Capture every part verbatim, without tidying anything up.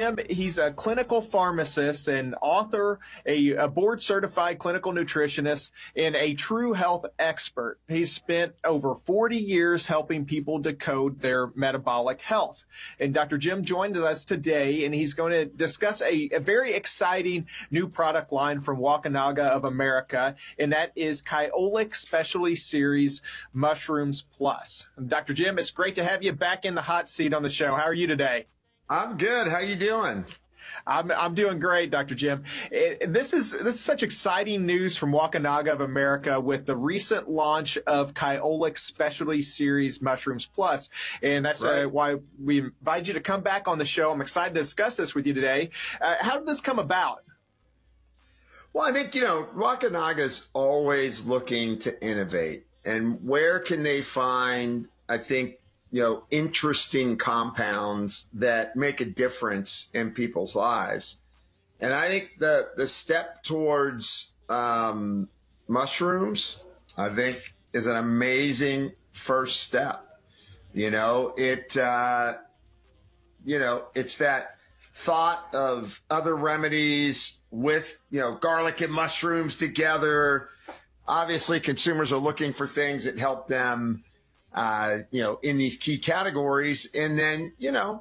Jim, he's a clinical pharmacist and author, a, a board-certified clinical nutritionist, and a true health expert. He's spent over forty years helping people decode their metabolic health. And Doctor Jim joined us today, and he's going to discuss a, a very exciting new product line from Wakunaga of America, and that is Kyolic Specialty Series Mushrooms Plus. Doctor Jim, it's great to have you back in the hot seat on the show. How are you today? I'm good. How you doing? I'm I'm doing great, Doctor Jim. It, this is this is such exciting news from Wakunaga of America with the recent launch of Kyolic Specialty Series Mushrooms Plus, and that's right. uh, why we invite you to come back on the show. I'm excited to discuss this with you today. Uh, how did this come about? Well, I think, you know, Wakunaga's always looking to innovate, and where can they find, I think, you know, interesting compounds that make a difference in people's lives. And I think the, the step towards um, mushrooms, I think, is an amazing first step. You know, it, uh, you know, it's that thought of other remedies with, you know, garlic and mushrooms together. Obviously, consumers are looking for things that help them Uh, you know, in these key categories. And then, you know,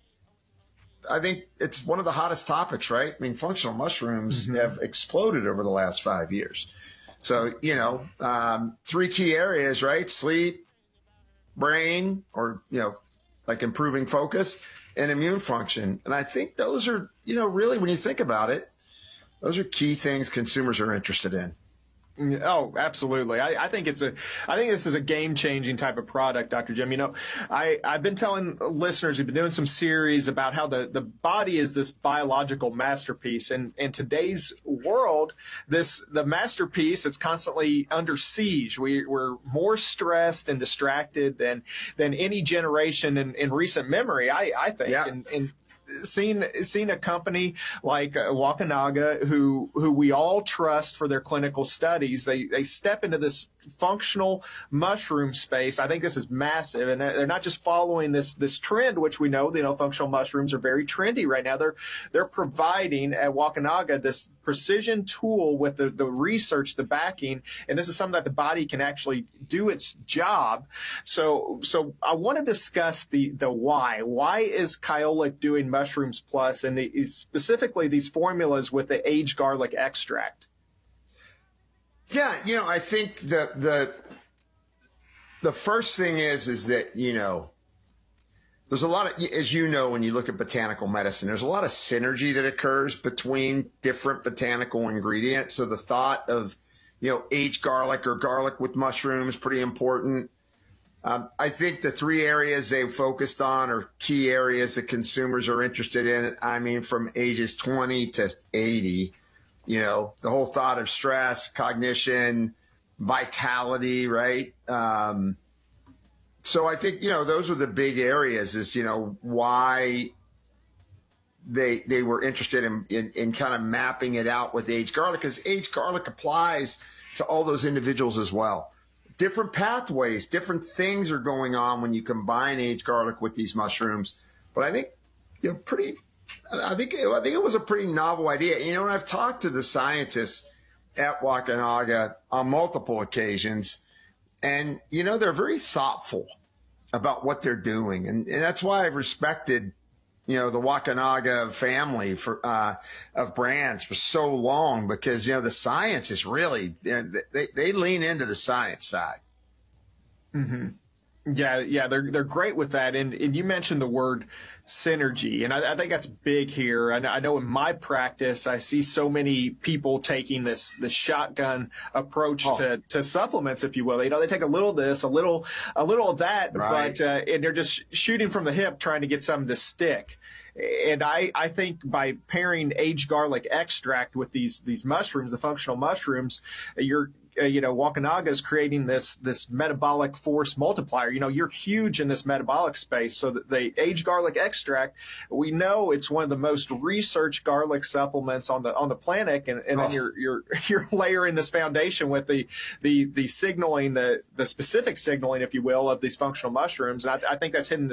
I think it's one of the hottest topics, right? I mean, functional mushrooms mm-hmm. have exploded over the last five years. So, you know, um, three key areas, right? Sleep, brain, or, you know, like improving focus, and immune function. And I think those are, you know, really, when you think about it, those are key things consumers are interested in. Oh, absolutely. I, I think it's a, I think this is a game-changing type of product, Doctor Jim. You know, I, I've been telling listeners, we've been doing some series about how the, the body is this biological masterpiece. And in today's world, this, the masterpiece, it's constantly under siege. We, we're more stressed and distracted than, than any generation in, in recent memory, I, I think. Yeah. And, and Seen seen a company like uh, Wakunaga, who who we all trust for their clinical studies. They they step into this functional mushroom space. I think this is massive, and they're not just following this this trend, which we know, you know, functional mushrooms are very trendy right now. They're they're providing at Wakunaga this precision tool with the the research, the backing, and this is something that the body can actually do its job. So so I want to discuss the the why. Why is Kyolic doing Mushrooms Plus, and the, specifically these formulas with the aged garlic extract? Yeah, you know, I think the the the first thing is is that, you know, there's a lot of, as you know, when you look at botanical medicine, there's a lot of synergy that occurs between different botanical ingredients. So the thought of, you know, aged garlic or garlic with mushrooms, pretty important. Um, I think the three areas they focused on are key areas that consumers are interested in. I mean, from ages twenty to eighty. You know, the whole thought of stress, cognition, vitality, right? Um, so I think, you know, those are the big areas is, you know, why they they were interested in, in, in kind of mapping it out with aged garlic, because aged garlic applies to all those individuals as well. Different pathways, different things are going on when you combine aged garlic with these mushrooms. But I think, you know, pretty... I think I think it was a pretty novel idea. You know, and I've talked to the scientists at Wakunaga on multiple occasions, and, you know, they're very thoughtful about what they're doing. And, and that's why I've respected, you know, the Wakunaga family for uh, of brands for so long, because, you know, the science is really, they, they lean into the science side. Mm-hmm. Yeah, yeah, they're they're great with that, and and you mentioned the word synergy, and I, I think that's big here. I know, I know in my practice, I see so many people taking this this shotgun approach oh. to to supplements, if you will. You know, they take a little of this, a little a little of that, right. but uh, and they're just shooting from the hip, trying to get something to stick. And I, I think by pairing aged garlic extract with these these mushrooms, the functional mushrooms, you're Uh, you know, Wakunaga is creating this this metabolic force multiplier. You know, you're huge in this metabolic space. So that the aged garlic extract, we know it's one of the most researched garlic supplements on the on the planet. And, and oh. then you're you're you're layering this foundation with the the the signaling, the the specific signaling, if you will, of these functional mushrooms. And I, I think that's hitting this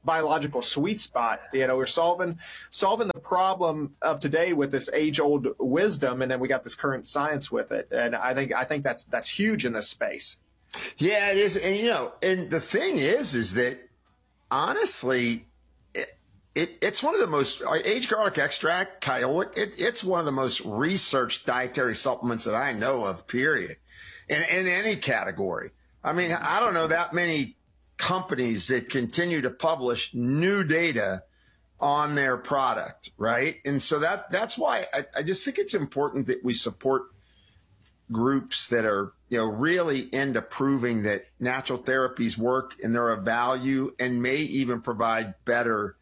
biological sweet spot. You know, we're solving solving the problem of today with this age-old wisdom, and then we got this current science with it. And I think I think that's that's huge in this space. Yeah, it is. And you know, and the thing is, is that honestly, it, it it's one of the most aged garlic extract, Kyolic. It, it's one of the most researched dietary supplements that I know of. Period. In in any category. I mean, I don't know that many companies that continue to publish new data on their product, right? And so that that's why I, I just think it's important that we support groups that are, you know, really into proving that natural therapies work and they're of value and may even provide better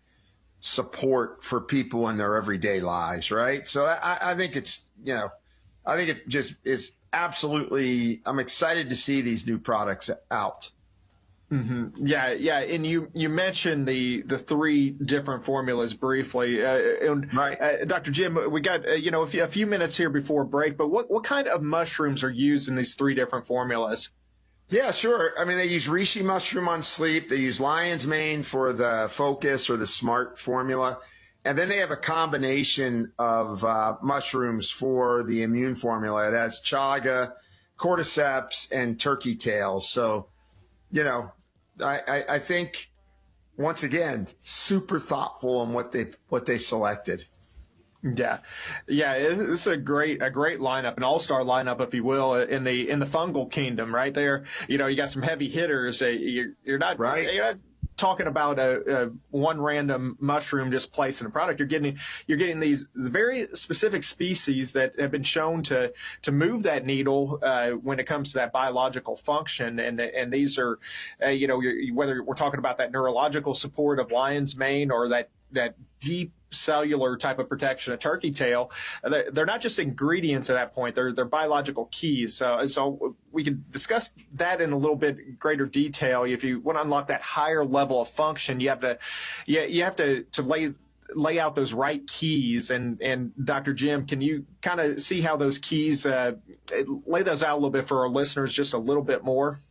support for people in their everyday lives, right? So I, I think it's, you know, I think it just is absolutely, I'm excited to see these new products out. Mm-hmm. Yeah, yeah, and you you mentioned the the three different formulas briefly. Uh, and, right, uh, Doctor Jim, we got uh, you know a few, a few minutes here before break, but what what kind of mushrooms are used in these three different formulas? Yeah, sure. I mean, they use reishi mushroom on sleep. They use lion's mane for the focus or the smart formula, and then they have a combination of uh, mushrooms for the immune formula. It has chaga, cordyceps, and turkey tails. So, you know. I, I, I think, once again, super thoughtful on what they what they selected. Yeah, yeah, this is a great a great lineup, an all-star lineup, if you will, in the in the fungal kingdom. Right there, you know, you got some heavy hitters. You're, you're not right. You're not talking about a, a one random mushroom just placed in a product. You're getting you're getting these very specific species that have been shown to to move that needle uh, when it comes to that biological function. And and these are, uh, you know, you're, whether we're talking about that neurological support of lion's mane or that that deep cellular type of protection of turkey tail, they're not just ingredients at that point, they're they're biological keys. So, so we can discuss that in a little bit greater detail. If you want to unlock that higher level of function, you have to you, you have to to lay lay out those right keys. And and Doctor Jim, can you kind of see how those keys uh, lay those out a little bit for our listeners just a little bit more?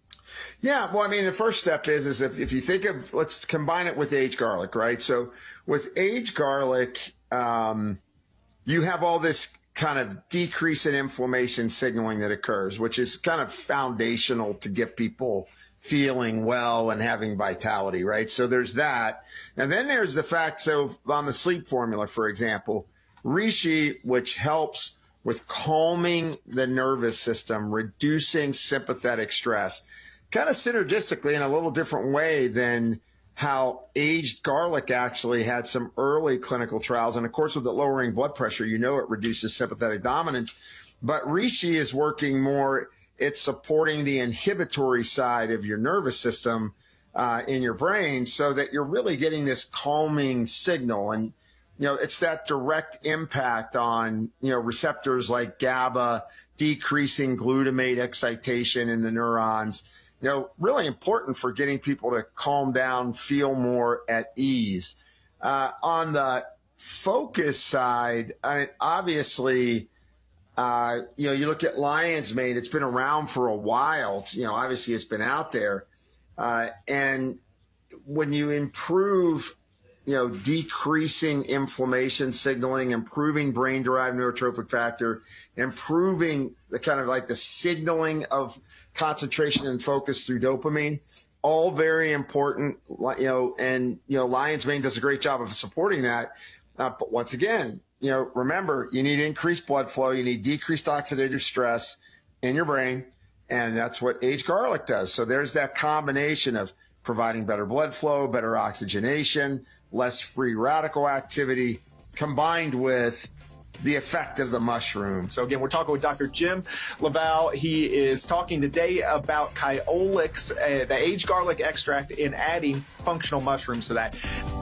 Yeah, well, I mean, the first step is is if, if you think of, let's combine it with aged garlic, right? So with aged garlic, um, you have all this kind of decrease in inflammation signaling that occurs, which is kind of foundational to get people feeling well and having vitality, right? So there's that. And then there's the fact, so on the sleep formula, for example, reishi, which helps with calming the nervous system, reducing sympathetic stress, kind of synergistically in a little different way than how aged garlic actually had some early clinical trials. And of course, with it lowering blood pressure, you know it reduces sympathetic dominance. But reishi is working more, it's supporting the inhibitory side of your nervous system uh, in your brain so that you're really getting this calming signal. And, you know, it's that direct impact on, you know, receptors like GABA, decreasing glutamate excitation in the neurons. You know, really important for getting people to calm down, feel more at ease. Uh, on the focus side, I mean, obviously, uh, you know, you look at lion's mane, it's been around for a while. You know, obviously it's been out there. Uh, and when you improve, you know, decreasing inflammation signaling, improving brain-derived neurotrophic factor, improving the kind of like the signaling of concentration and focus through dopamine, all very important, you know, and, you know, lion's mane does a great job of supporting that. Uh, but once again, you know, remember, you need increased blood flow, you need decreased oxidative stress in your brain, and that's what aged garlic does. So there's that combination of providing better blood flow, better oxygenation, less free radical activity, combined with the effect of the mushroom. So again, we're talking with Doctor Jim LaValle. He is talking today about Kyolic's, uh, the aged garlic extract, and adding functional mushrooms to that.